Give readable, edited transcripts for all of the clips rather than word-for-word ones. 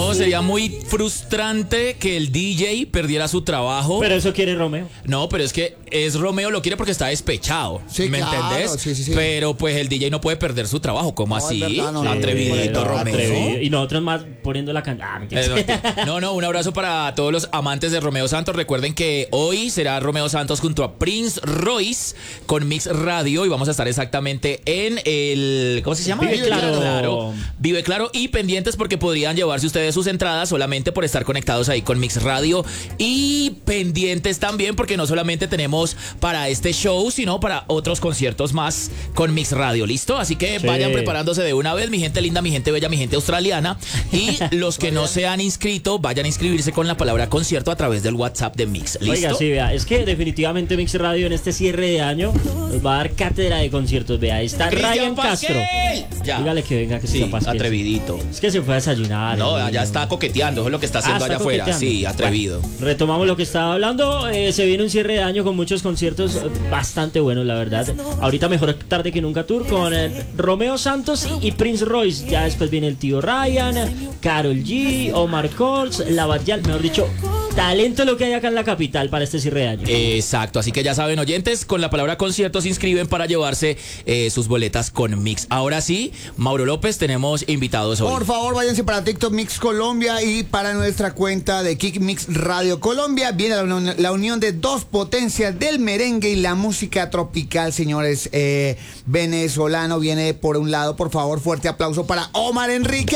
No, sería muy frustrante que el DJ perdiera su trabajo. Pero eso quiere Romeo. No, pero es que Romeo lo quiere porque está despechado. Sí, ¿Me claro, entendés? sí. Pero pues el DJ no puede perder su trabajo. ¿Cómo No, así? es verdad, no, Atrevidito, Romeo. Atrevido. Y nosotros más poniendo la canción. No, un abrazo para todos los amantes de Romeo Santos. Recuerden que hoy será Romeo Santos junto a Prince Royce con Mix Radio y vamos a estar exactamente en el... ¿Cómo se llama? Vive Claro. Vive Claro, y pendientes porque podrían llevarse ustedes sus entradas solamente por estar conectados ahí con Mix Radio, y pendientes también porque no solamente tenemos para este show, sino para otros conciertos más con Mix Radio. ¿Listo? Así que vayan preparándose de una vez, mi gente linda, mi gente bella, mi gente australiana, y los que no se han inscrito, vayan a inscribirse con la palabra concierto a través del WhatsApp de Mix. ¿Listo? Oiga, sí, vea, es que definitivamente Mix Radio en este cierre de año nos va a dar cátedra de conciertos. Vea, está Ryan Castro. Ya. Dígale que venga, que Sí, Cristian Pasquel. atrevidito. Es que se fue a desayunar. No, ya está coqueteando, eso es lo que está haciendo está allá afuera. coqueteando. Sí, atrevido. Bueno, retomamos lo que estaba hablando. Se viene un cierre de año con muchos conciertos bastante buenos, la verdad. Ahorita mejor tarde que nunca tour con Romeo Santos y Prince Royce. Ya después viene el tío Ryan, Karol G, Omar Courtz, La Batial, mejor dicho, talento lo que hay acá en la capital para este cierre de año. Exacto, así que ya saben, oyentes, con la palabra concierto se inscriben para llevarse sus boletas con Mix. Ahora sí, Mauro López, tenemos invitados hoy. Por favor, váyanse para TikTok Mix Colombia y para nuestra cuenta de Kick Mix Radio Colombia. Viene la unión de dos potencias del merengue y la música tropical, señores. Venezolano viene por un lado, por favor, fuerte aplauso para Omar Enrique.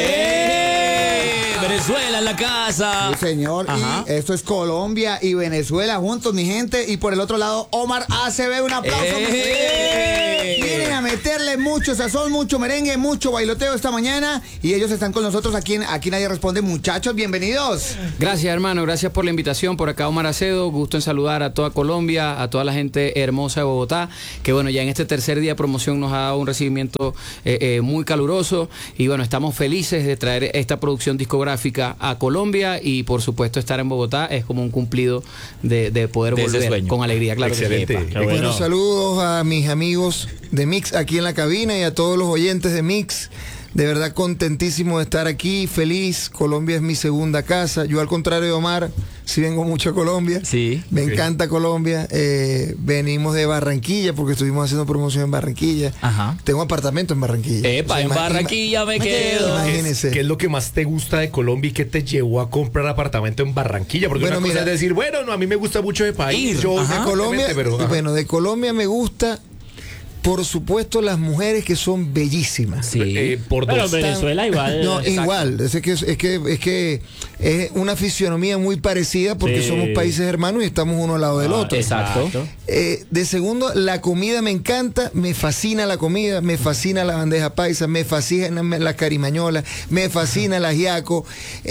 Venezuela en la casa. Sí, señor. Ajá. Y esto es Colombia y Venezuela juntos, mi gente. Y por el otro lado, Omar ACB. Un aplauso. Vienen a meterle mucho sazón, mucho merengue, mucho bailoteo esta mañana. Y ellos están con nosotros aquí Nadie Responde. Muchachos, bienvenidos. Gracias, hermano. Gracias por la invitación. Por acá, Omar Acedo. Gusto en saludar a toda Colombia, a toda la gente hermosa de Bogotá. Que bueno, ya en este tercer día de promoción nos ha dado un recibimiento muy caluroso. Y bueno, estamos felices de traer esta producción discográfica a Colombia. Y por supuesto, estar en Bogotá es como un cumplido de poder de ese volver sueño. con alegría. Claro. Excelente. Que sí. Bueno, saludos a mis amigos de Mix aquí en la cabina y a todos los oyentes de Mix. De verdad contentísimo de estar aquí, feliz. Colombia es mi segunda casa. Yo, al contrario de Omar, sí vengo mucho a Colombia. Sí. Me encanta Colombia. Venimos de Barranquilla porque estuvimos haciendo promoción en Barranquilla. Ajá. Tengo apartamento en Barranquilla. Epa, en Barranquilla me quedo. Imagínense. ¿Qué es lo que más te gusta de Colombia y qué te llevó a comprar apartamento en Barranquilla? Porque Bueno, una cosa mira, es decir, bueno, no, a mí me gusta mucho el país. Yo, De Colombia, pero, ajá. bueno, de Colombia me gusta, por supuesto, las mujeres que son bellísimas. Sí. Por Pero dos. Venezuela igual. No, Exacto. igual, es que es una fisionomía muy parecida porque Sí. somos países hermanos y estamos uno al lado del otro. Exacto. De segundo, la comida me encanta, me fascina la comida, me fascina la bandeja paisa, me fascina la carimañola, me fascina el ajiaco,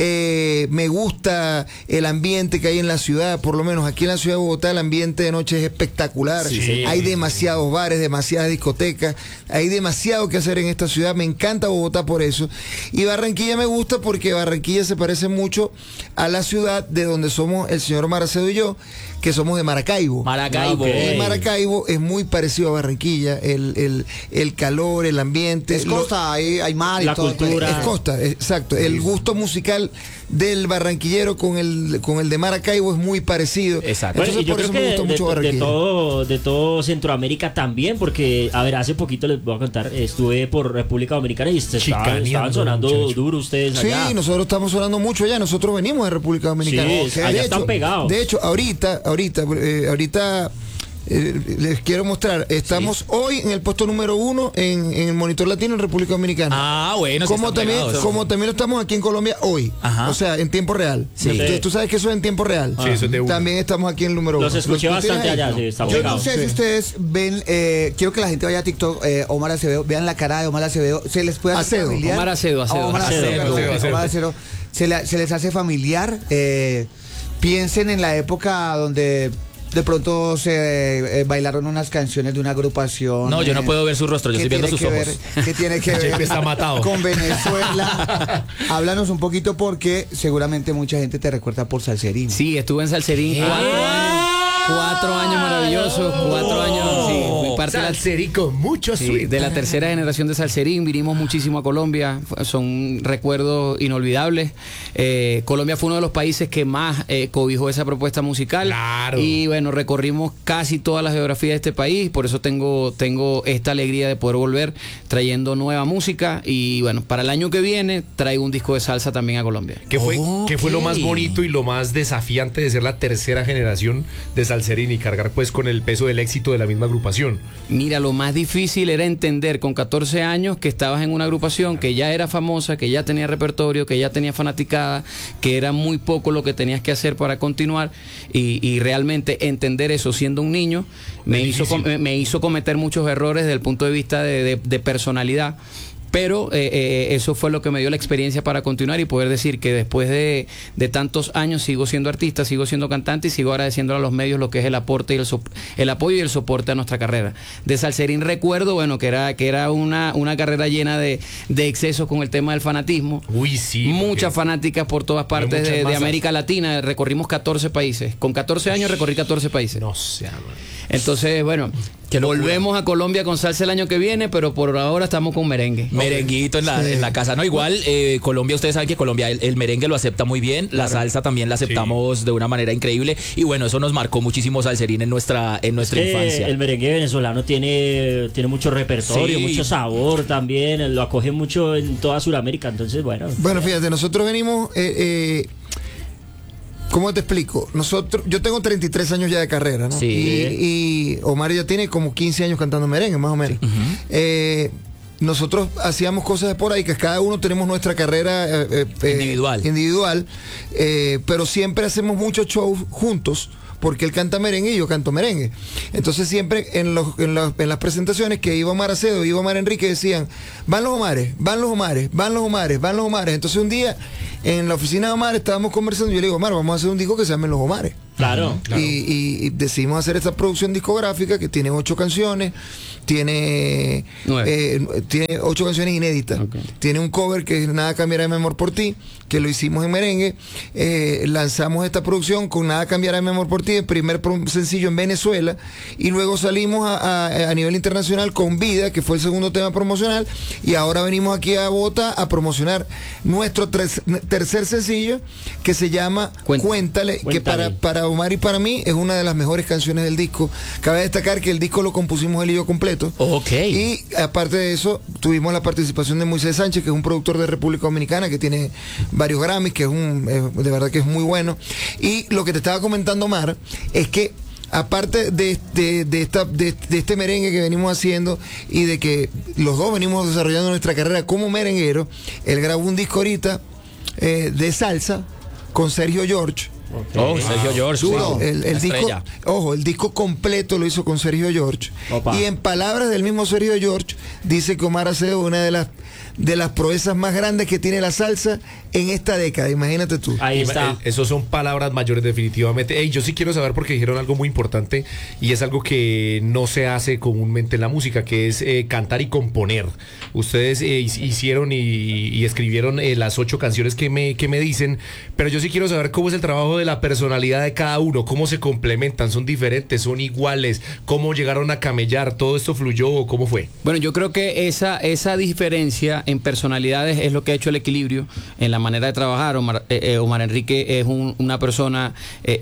me gusta el ambiente que hay en la ciudad, por lo menos aquí en la ciudad de Bogotá el ambiente de noche es espectacular, Sí. hay demasiados bares, demasiadas discotecas, hay demasiado que hacer en esta ciudad, me encanta Bogotá por eso, y Barranquilla me gusta porque Barranquilla se parece mucho a la ciudad de donde somos el señor Maracedo y yo, que somos de Maracaibo. Maracaibo. Maracaibo es muy parecido a Barranquilla, el calor, el ambiente. Es costa, hay mar y la todo. cultura. Es costa, exacto. El gusto musical del barranquillero con el de Maracaibo es muy parecido. Exacto. Entonces, Bueno, y yo por eso creo me que gusta mucho Barranquilla. de todo Centroamérica también, porque, a ver, hace poquito les voy a contar, estuve por República Dominicana y estaban Chicaneando, sonando muchacho. duro ustedes allá. Sí, nosotros estamos sonando mucho allá. Nosotros venimos de República Dominicana. Sí, allá están pegados. De hecho, ahorita les quiero mostrar. Estamos hoy en el puesto número 1 en el Monitor Latino en República Dominicana. Ah, bueno, sí como están pegados. también lo estamos aquí en Colombia hoy. Ajá. O sea, en tiempo real. Sí. Entonces, tú sabes que eso es en tiempo real. Sí, eso es de uno. También estamos aquí en el número 1. Los escuché bastante allá, sí, está Yo no pegado. sé si ustedes ven, quiero que la gente vaya a TikTok, Omar Acevedo, vean la cara de Omar Acevedo, se les puede hacer Acedo, familiar. Omar Acedo, Acedo. Ah, Omar Acedo, Acedo, perdón, Acedo, Omar Acedo. Se les hace familiar. Piensen en la época donde de pronto se bailaron unas canciones de una agrupación. No, yo no puedo ver su rostro, yo ¿qué estoy viendo sus tiene ojos. que ver- ¿Qué tiene que ver Jefe está matado. con Venezuela? Háblanos un poquito porque seguramente mucha gente te recuerda por Salserín. Sí, estuve en Salserín 4 años. 4 años maravillosos, 4 años, sí, fui parte de la... Salserín con mucho Sí, swing. de la tercera generación de Salserín, vinimos muchísimo a Colombia, son recuerdos inolvidables. Colombia fue uno de los países que más cobijó esa propuesta musical. Claro. Y bueno, recorrimos casi toda la geografía de este país, por eso tengo esta alegría de poder volver trayendo nueva música. Y bueno, para el año que viene traigo un disco de salsa también a Colombia. ¿Qué fue lo Ok. más bonito y lo más desafiante de ser la tercera generación de Salserín y cargar pues con el peso del éxito de la misma agrupación? Mira, lo más difícil era entender con 14 años que estabas en una agrupación que ya era famosa, que ya tenía repertorio, que ya tenía fanaticada, que era muy poco lo que tenías que hacer para continuar y realmente entender eso siendo un niño me hizo cometer muchos errores desde el punto de vista de personalidad. Pero eso fue lo que me dio la experiencia para continuar y poder decir que después de tantos años sigo siendo artista, sigo siendo cantante y sigo agradeciendo a los medios lo que es el aporte y el apoyo y el soporte a nuestra carrera. De Salserín recuerdo, bueno, que era una carrera llena de excesos con el tema del fanatismo. Uy, sí. Muchas fanáticas por todas partes muchas de masas. América Latina. Recorrimos 14 países. Con 14 años recorrí 14 países. No sé, man. Entonces, bueno, volvemos a Colombia con salsa el año que viene, pero por ahora estamos con merengue. Merenguito en la casa. No, igual, Colombia, ustedes saben que Colombia el merengue lo acepta muy bien, la salsa también la aceptamos de una manera increíble y bueno, eso nos marcó muchísimo Salserín en nuestra infancia. El merengue venezolano tiene mucho repertorio, Sí. mucho sabor también, lo acoge mucho en toda Sudamérica, entonces bueno. Bueno, fíjate, nosotros venimos, ¿cómo te explico? Yo tengo 33 años ya de carrera, ¿no? Sí. Y Omar ya tiene como 15 años cantando merengue, más o menos. Nosotros hacíamos cosas esporádicas, cada uno tenemos nuestra carrera individual, pero siempre hacemos muchos shows juntos, porque él canta merengue y yo canto merengue. Entonces siempre en las presentaciones que iba Omar Acedo y iba Omar Enrique decían, van los Omares, van los Omares, van los Omares, van los Omares. Entonces un día en la oficina de Omar estábamos conversando y yo le digo, Omar, vamos a hacer un disco que se llame Los Omares. Claro. Y decidimos hacer esta producción discográfica que tiene 8 canciones, tiene 8 canciones inéditas. Okay. Tiene un cover que es Nada cambiará de mi amor por ti, que lo hicimos en merengue. Lanzamos esta producción con Nada cambiará de mi amor por ti, el primer sencillo en Venezuela, y luego salimos a nivel internacional con Vida, que fue el segundo tema promocional, y ahora venimos aquí a Bogotá a promocionar nuestro tercer sencillo que se llama Cuéntale, que para Omar y para mí es una de las mejores canciones del disco. Cabe destacar que el disco lo compusimos él y yo completo. Ok. Y aparte de eso, tuvimos la participación de Moisés Sánchez, que es un productor de República Dominicana, que tiene varios Grammys, que de verdad que es muy bueno. Y lo que te estaba comentando, Omar, es que aparte de este merengue que venimos haciendo y de que los dos venimos desarrollando nuestra carrera como merenguero, él grabó un disco ahorita de salsa con Sergio George. Sergio George. Duro. Wow. El disco, Estrella. ojo, el disco completo lo hizo con Sergio George. Opa. Y en palabras del mismo Sergio George, dice que Omar Acedo es una de las proezas más grandes que tiene la salsa en esta década. Imagínate tú. Ahí está. Esos son palabras mayores definitivamente. Ey, yo sí quiero saber porque dijeron algo muy importante y es algo que no se hace comúnmente en la música, que es cantar y componer. Ustedes hicieron y escribieron las 8 canciones que me dicen, pero yo sí quiero saber cómo es el trabajo de la personalidad de cada uno, cómo se complementan, son diferentes, son iguales, cómo llegaron a camellar, todo esto fluyó o cómo fue. Bueno, yo creo que esa diferencia en personalidades es lo que ha hecho el equilibrio en la manera de trabajar. Omar Enrique es una persona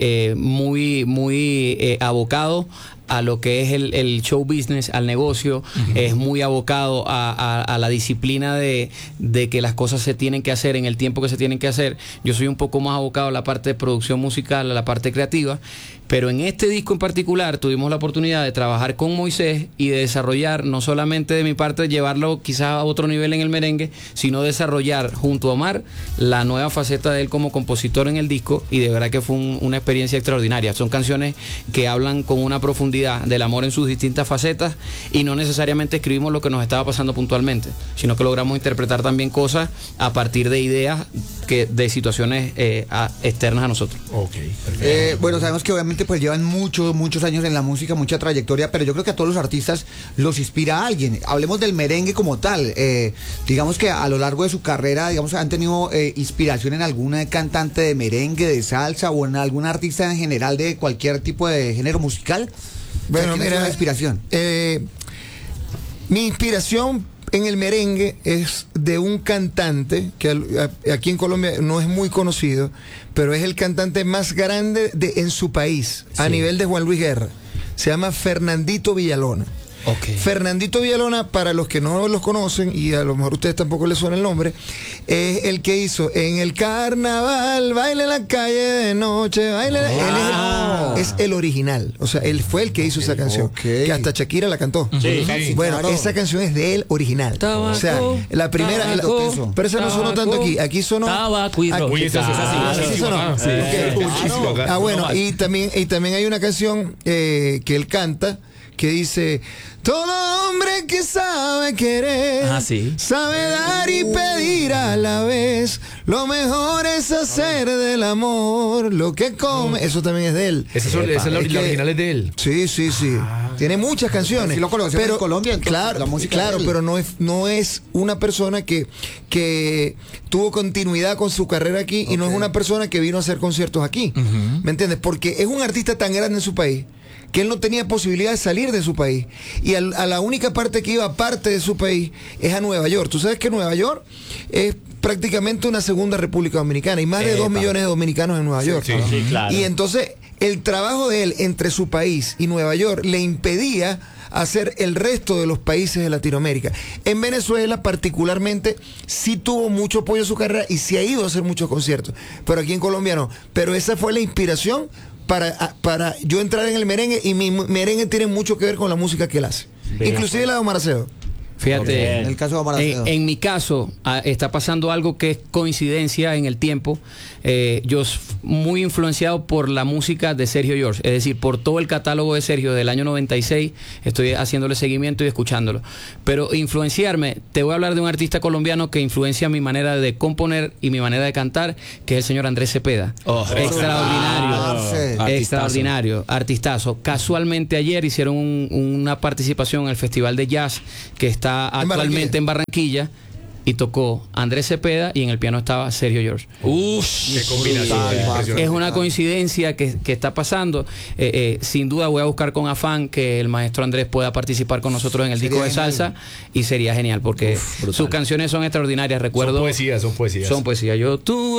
muy abocado a lo que es el show business, al negocio. Es muy abocado a la disciplina de que las cosas se tienen que hacer en el tiempo que se tienen que hacer. Yo soy un poco más abocado a la parte de producción musical, a la parte creativa, pero en este disco en particular tuvimos la oportunidad de trabajar con Moisés y de desarrollar, no solamente de mi parte llevarlo quizás a otro nivel en el merengue, sino desarrollar junto a Omar la nueva faceta de él como compositor en el disco, y de verdad que fue una experiencia extraordinaria. Son canciones que hablan con una profundidad profundidad del amor en sus distintas facetas y no necesariamente escribimos lo que nos estaba pasando puntualmente, sino que logramos interpretar también cosas a partir de ideas de situaciones externas a nosotros. Ok, perfecto. Bueno, sabemos que obviamente pues llevan muchos años en la música, mucha trayectoria, pero yo creo que a todos los artistas los inspira a alguien. Hablemos del merengue como tal. Digamos que a lo largo de su carrera, digamos, han tenido inspiración en alguna cantante de merengue, de salsa o en algún artista en general de cualquier tipo de género musical. Bueno, ¿Quién es mira, la inspiración? Mi inspiración en el merengue es de un cantante que aquí en Colombia no es muy conocido, pero es el cantante más grande en su país, a nivel de Juan Luis Guerra. Se llama Fernandito Villalona. Okay. Fernandito Villalona, para los que no los conocen, y a lo mejor a ustedes tampoco les suena el nombre, es el que hizo En el carnaval, baile en la calle de noche, baile. Él es el original. O sea, él fue el que hizo esa canción. Que hasta Shakira la cantó. Sí. Bueno, claro. Esa canción es de él original. O sea, la primera. Pero esa no sonó tanto aquí. Aquí sonó. Tabaco y rock. Uy, esa sí sonó. Sí, muchísimo acá. Bueno, y también hay una canción que él canta que dice: todo hombre que sabe querer, Sí. sabe dar y pedir a la vez, lo mejor es hacer del amor lo que come. Eso también es de él. Esa es la original es de él. Sí. Tiene muchas canciones. Sí lo conocemos pero en Colombia, entonces, claro, la música claro, de él. pero no es una persona que tuvo continuidad con su carrera aquí y no es una persona que vino a hacer conciertos aquí. ¿Me entiendes? Porque es un artista tan grande en su país que él no tenía posibilidad de salir de su país. Y a la única parte que iba aparte de su país es a Nueva York. Tú sabes que Nueva York es prácticamente una segunda República Dominicana y más de 2 millones de dominicanos en Nueva York. Sí, claro. Y entonces el trabajo de él entre su país y Nueva York le impedía hacer el resto de los países de Latinoamérica. En Venezuela particularmente sí tuvo mucho apoyo a su carrera y sí ha ido a hacer muchos conciertos, pero aquí en Colombia no. Pero esa fue la inspiración para yo entrar en el merengue, y mi merengue tiene mucho que ver con la música que él hace. Vea, Inclusive la de Omar Acevedo. Fíjate, En el caso de Omar Acevedo. en mi caso está pasando algo que es coincidencia en el tiempo. Yo muy influenciado por la música de Sergio George, es decir, por todo el catálogo de Sergio del año 96, estoy haciéndole seguimiento y escuchándolo. Pero influenciarme, te voy a hablar de un artista colombiano que influencia mi manera de componer y mi manera de cantar, que es el señor Andrés Cepeda. Extraordinario. Extraordinario, artistazo. Casualmente ayer hicieron una participación en el Festival de Jazz que está actualmente en Barranquilla, y tocó Andrés Cepeda y en el piano estaba Sergio George. Qué combinación. Impresionante. Es una coincidencia que está pasando. Sin duda voy a buscar con afán que el maestro Andrés pueda participar con nosotros en el disco de salsa, y sería genial porque sus canciones son extraordinarias. Recuerdo, Son poesías. Son poesías. Yo tuve